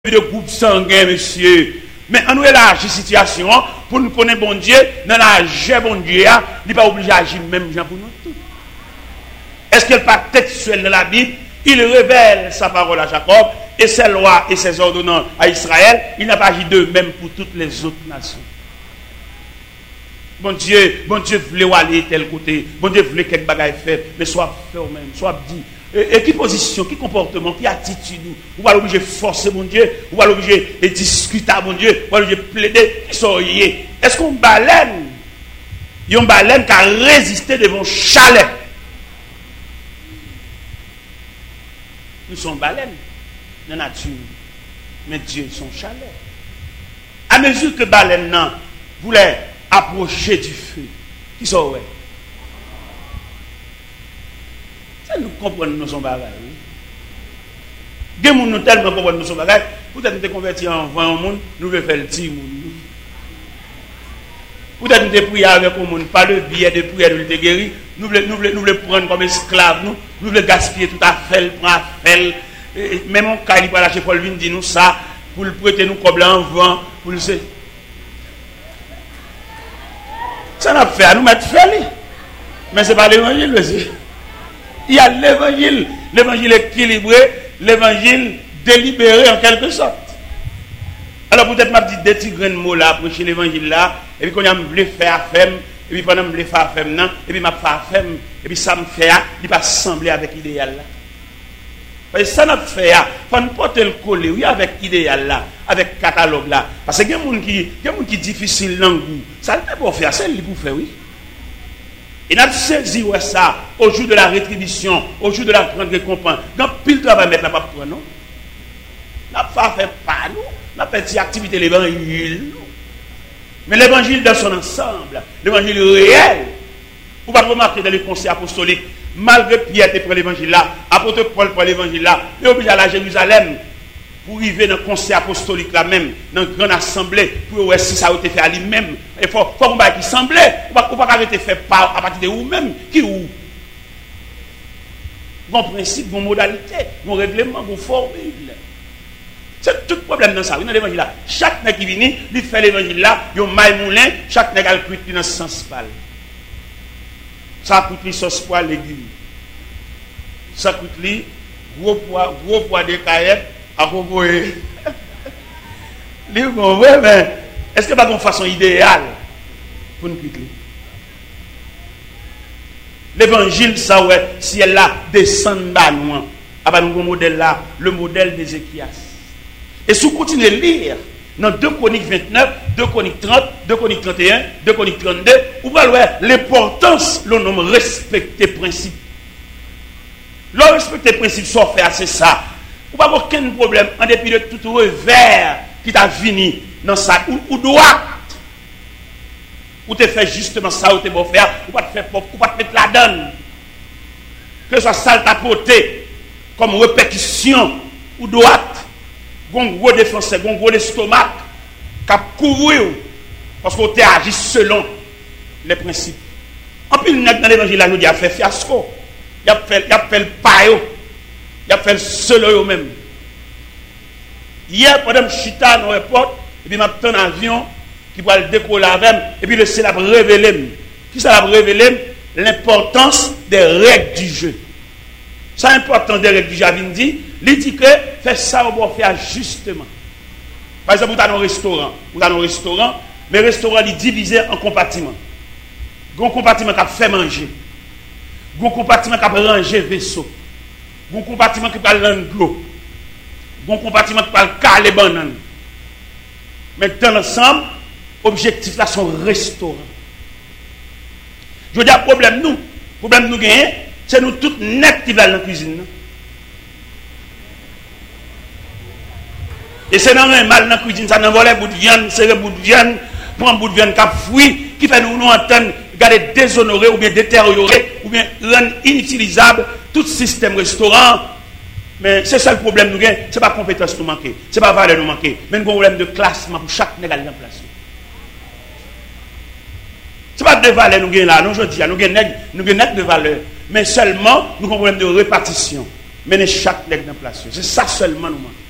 de groupe sanguin, monsieur. Mais on nous élargit la situation pour nous connaître bon Dieu, dans la jeu bon Dieu, il n'est pas obligé d'agir même pour nous tous. Est-ce qu'il n'est pas textuel dans la Bible? Il révèle sa parole à Jacob et ses lois et ses ordonnances à Israël. Il n'a pas agi de même pour toutes les autres nations. Bon Dieu voulait aller tel côté. Bon Dieu voulait quelque bagaille fait, mais soit fait au même, soit dit. Et qui position, qui comportement, qui attitude, ou pas l'obliger de forcer mon Dieu, ou pas l'obliger de discuter à mon Dieu, ou pas l'obliger de plaider, qui sont liés. Est-ce qu'on baleine? Il y a une baleine qui a résisté devant chalet. Nous sommes baleines dans la nature, mais Dieu est son chalet. À mesure que baleine voulait approcher du feu, qui sont ouais? Nous comprenons nos bagages. Des gens nous tellement comprennent nos bagages. Peut-être nous sommes convertis en 20 monde, nous voulons faire le petit monde. Peut-être nous sommes priés avec le monde, pas le billet de prière de guérir. Nous voulons prendre comme esclaves. Nous voulons gaspiller tout à fait, prendre à fait. Même en cas, il va lâcher Paul Vin, dit nous ça, pour le prêter nous comme en vent, pour le ça n'a pas fait, nous mettre fait. Mais ce n'est pas l'évangile, monsieur. Il y a l'évangile équilibré, l'évangile délibéré en quelque sorte. Alors peut-être m'a dit des petits grains de mots là, prêcher l'évangile là, et puis quand on voulu faire femme, et puis pendant que je voulais faire femme, et puis m'a fait femme, et puis ça me fait, il va sembler avec l'idéal là. Parce que ça n'a fait, il faut nous porter le collet, oui, avec l'idéal là, avec le catalogue là. Parce que il y a des gens qui difficile dans le goût. Ça ne peut pas faire, c'est lui pour faire, oui. Et nous avons saisi ça au jour de la rétribution, au jour de la grande récompense. Dans pile travail mettre la pas pour nous. Nous n'avons pas fait pas nous, nous avons fait cette activité de l'évangile. Mais l'évangile dans son ensemble, l'évangile réel. Vous pouvez remarquer dans les conseils apostoliques, malgré Pierre était pour l'évangile là, apôtre Paul pour l'évangile là, il est obligé d'aller à Jérusalem pour arriver dans le conseil apostolique là même, dans une grande assemblée, pour voir si ça a été fait à lui-même. Il faut qu'on va qui semblait, ou pas arrêter de faire à partir de vous-même, qui ou. Bon principe, bon modalité, bon règlement, bon formule. C'est tout le problème dans ça. Dans l'évangile là, chaque nègre qui vient, il fait l'évangile là, il y a un maille moulin, chaque nègre a le cuit dans ce sens pâle. Ça coûte lui sauce poil légumes. Ça coûte lui gros poids de caillettes. À propos, mais est-ce que pas une façon idéale pour nous quitter? L'évangile, ça ouais, si elle là descend bas loin, à nous modèle là, le modèle d'Ézéchias. Et si vous continuez à lire dans 2 Chroniques 29, 2 Chroniques 30, 2 Chroniques 31, 2 Chroniques 32, vous allez voir l'importance, le nom respecter principe. Le respecter principe, soit fait, c'est ça. Ou pas aucun problème en dépit de tout revers qui t'a fini dans ça ou droit ou te fait justement ça ou te beau faire ou pas te faire ou pas te mettre la donne que ce soit ça t'a porté comme répétition ou droite gon gros défenseur gon gros estomac cap couvrir parce qu'on t'a agi selon les principes en plus dans l'évangile là nous dit a fait fiasco il a fait le payo. Il a fait le seul eux-mêmes. Hier, pendant que je suis dans l'aéroport, et puis je un avion qui va le décoller avec, et puis le ciel a révélé. Qui ça a révélé? L'importance des règles du jeu. Ça, l'importance des règles du jeu, il dit que fait ça, on va faire justement. Par exemple, vous avez un restaurant. Mais le restaurant est divisé en compartiments. Il y a un compartiment qui a fait manger. Il y a un compartiment qui a rangé vaisseau. Bon compartiment qui parle l'anglo. Bon compartiment qui parle caler banane. Mais dans l'ensemble, objectif là sont restaurants. Je veux dire, problème nous gagnons, c'est nous tous net qui valent dans la cuisine. Et c'est dans un mal dans la cuisine, ça n'envole bout de viande, serrer bout de viande, prendre bout de viande cap fruit, qui fait nous entendre garder déshonorer ou bien détériorer ou bien rendre inutilisable tout système restaurant. Mais c'est ça le problème nous gagnons, c'est pas compétence nous manquer, c'est pas valeur nous manquer, mais nous avons un problème de classement pour chaque nègre en place. C'est pas de valeur nous gagnons là, non je dis, nous gagnons de valeur, mais seulement nous avons un problème de répartition. Mener chaque nègre en place. C'est ça seulement nous manque.